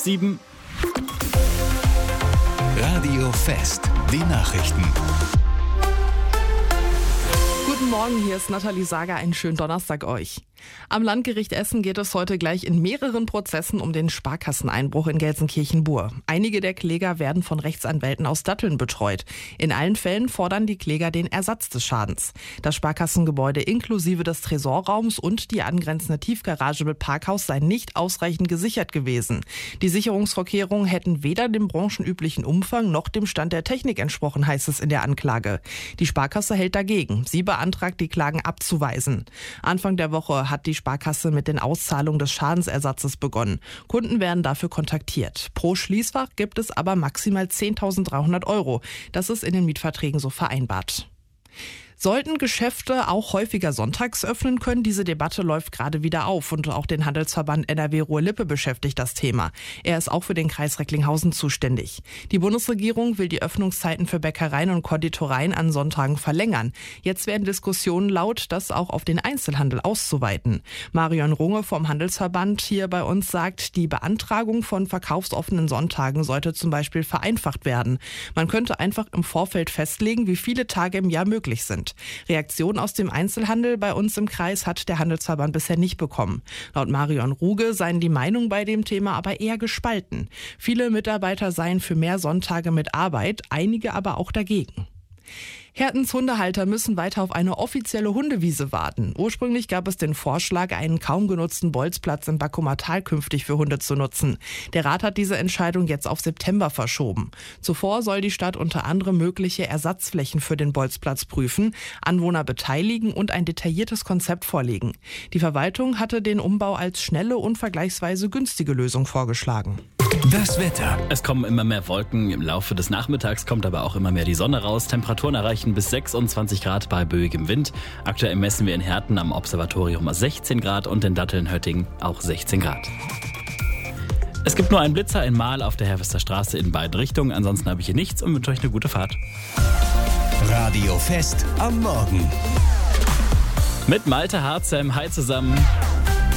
7. Radio Fest, die Nachrichten. Guten Morgen, hier ist Nathalie Sager. Einen schönen Donnerstag euch. Am Landgericht Essen geht es heute gleich in mehreren Prozessen um den Sparkasseneinbruch in Gelsenkirchen-Bur. Einige der Kläger werden von Rechtsanwälten aus Datteln betreut. In allen Fällen fordern die Kläger den Ersatz des Schadens. Das Sparkassengebäude inklusive des Tresorraums und die angrenzende Tiefgarage mit Parkhaus sei nicht ausreichend gesichert gewesen. Die Sicherungsvorkehrungen hätten weder dem branchenüblichen Umfang noch dem Stand der Technik entsprochen, heißt es in der Anklage. Die Sparkasse hält dagegen. Sie beantragt, die Klagen abzuweisen. Anfang der Woche hat die Sparkasse mit den Auszahlungen des Schadensersatzes begonnen. Kunden werden dafür kontaktiert. Pro Schließfach gibt es aber maximal 10.300 €. Das ist in den Mietverträgen so vereinbart. Sollten Geschäfte auch häufiger sonntags öffnen können? Diese Debatte läuft gerade wieder auf und auch den Handelsverband NRW Ruhr-Lippe beschäftigt das Thema. Er ist auch für den Kreis Recklinghausen zuständig. Die Bundesregierung will die Öffnungszeiten für Bäckereien und Konditoreien an Sonntagen verlängern. Jetzt werden Diskussionen laut, das auch auf den Einzelhandel auszuweiten. Marion Runge vom Handelsverband hier bei uns sagt, die Beantragung von verkaufsoffenen Sonntagen sollte zum Beispiel vereinfacht werden. Man könnte einfach im Vorfeld festlegen, wie viele Tage im Jahr möglich sind. Reaktionen aus dem Einzelhandel bei uns im Kreis hat der Handelsverband bisher nicht bekommen. Laut Marion Ruge seien die Meinungen bei dem Thema aber eher gespalten. Viele Mitarbeiter seien für mehr Sonntage mit Arbeit, einige aber auch dagegen. Hertens Hundehalter müssen weiter auf eine offizielle Hundewiese warten. Ursprünglich gab es den Vorschlag, einen kaum genutzten Bolzplatz im Backumer Tal künftig für Hunde zu nutzen. Der Rat hat diese Entscheidung jetzt auf September verschoben. Zuvor soll die Stadt unter anderem mögliche Ersatzflächen für den Bolzplatz prüfen, Anwohner beteiligen und ein detailliertes Konzept vorlegen. Die Verwaltung hatte den Umbau als schnelle und vergleichsweise günstige Lösung vorgeschlagen. Das Wetter. Es kommen immer mehr Wolken. Im Laufe des Nachmittags kommt aber auch immer mehr die Sonne raus. Temperaturen erreichen bis 26 Grad bei böigem Wind. Aktuell messen wir in Herten am Observatorium 16 Grad und in Datteln-Höttingen auch 16 Grad. Es gibt nur einen Blitzer, ein Mal auf der Hervester Straße in beiden Richtungen. Ansonsten habe ich hier nichts und wünsche euch eine gute Fahrt. Radio Fest am Morgen. Mit Malte Harzem. Hi zusammen.